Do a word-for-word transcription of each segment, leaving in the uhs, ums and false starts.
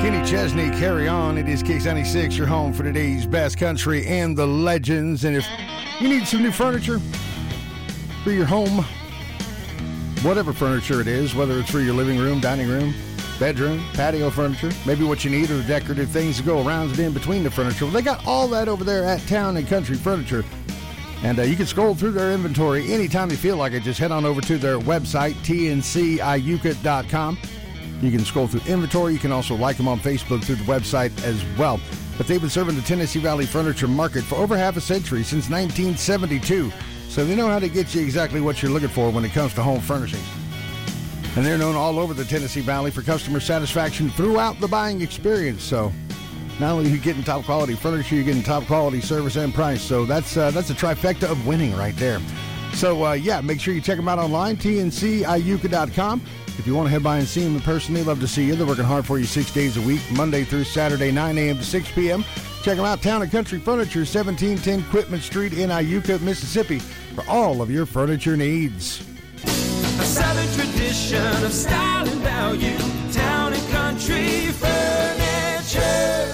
Kenny Chesney, Carry On. It is Kicks ninety-six, your home for today's best country and the legends. And if you need some new furniture for your home, whatever furniture it is, whether it's for your living room, dining room, bedroom, patio furniture, maybe what you need are the decorative things to go around and in between the furniture. Well, they got all that over there at Town and Country Furniture. And uh, you can scroll through their inventory anytime you feel like it. Just head on over to their website, T N C I U C A dot com. You can scroll through inventory. You can also like them on Facebook through the website as well. But they've been serving the Tennessee Valley furniture market for over half a century, since nineteen seventy-two. So they know how to get you exactly what you're looking for when it comes to home furnishings. And they're known all over the Tennessee Valley for customer satisfaction throughout the buying experience. So not only are you getting top quality furniture, you're getting top quality service and price. So that's uh, that's a trifecta of winning right there. So uh, yeah, make sure you check them out online, T N C I U C A dot com. If you want to head by and see them in person, they love to see you. They're working hard for you six days a week, Monday through Saturday, nine a.m. to six p.m. Check them out, Town and Country Furniture, seventeen ten Quitman Street in Iuka, Mississippi, for all of your furniture needs. A southern tradition of style and value, Town and Country Furniture.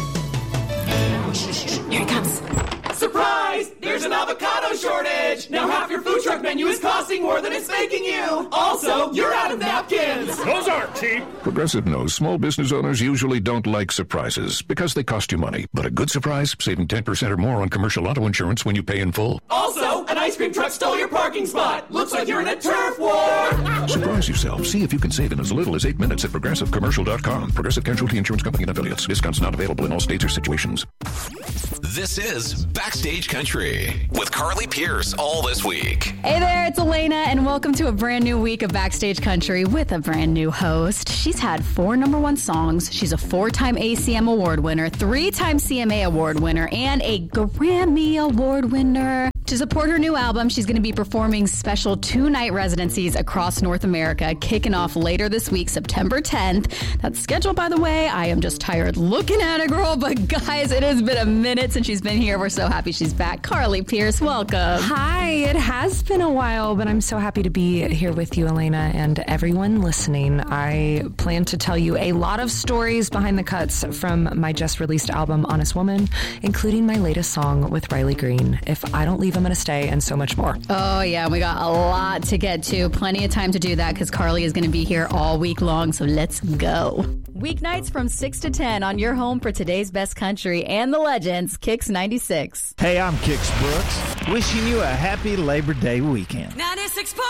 Here he comes. Surprise! There's an avocado shortage! Now half your food truck menu is costing more than it's making you! Also, you're out of napkins! Those aren't cheap! Progressive knows small business owners usually don't like surprises because they cost you money. But a good surprise, saving ten percent or more on commercial auto insurance when you pay in full. Also, an ice cream truck stole your parking spot! Looks like you're in a turf war! Surprise yourself. See if you can save in as little as eight minutes at progressive commercial dot com. Progressive Casualty Insurance Company and affiliates. Discounts not available in all states or situations. This is Backstage Country with Carly Pierce all this week. Hey there, it's Elena, and welcome to a brand new week of Backstage Country with a brand new host. She's had four number one songs. She's a four-time A C M Award winner, three-time C M A Award winner, and a Grammy Award winner. To support her new album, she's going to be performing special two-night residencies across North America, kicking off later this week, September tenth. That's scheduled, by the way. I am just tired looking at it, girl, but guys, it has been a minute since she's been here. We're so happy she's back. Carly Pierce, welcome. Hi, it has been a while, but I'm so happy to be here with you, Elena, and everyone listening. I plan to tell you a lot of stories behind the cuts from my just-released album, Honest Woman, including my latest song with Riley Green, If I Don't Leave, I'm Gonna Stay, and so much more. Oh, yeah, we got a lot to get to. Plenty of time to do that because Carly is going to be here all week long, so let's go. Weeknights from six to ten on your home for today's best country and the legends, Kicks ninety-six. Hey, I'm Kix Brooks, wishing you a happy Labor Day weekend. ninety-six point